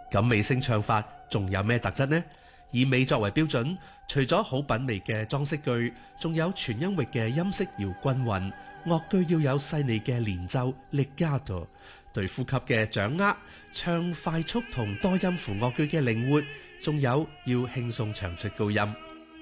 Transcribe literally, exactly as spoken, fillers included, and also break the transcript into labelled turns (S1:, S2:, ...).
S1: 咁美聲唱法仲有咩特質呢？以美作為標準，除咗好品味嘅裝飾句，仲有全音域嘅音色要均勻，樂句要有細膩嘅連奏 legato， 對呼吸嘅掌握，唱快速同多音符樂句嘅靈活，仲有要輕鬆唱出高音。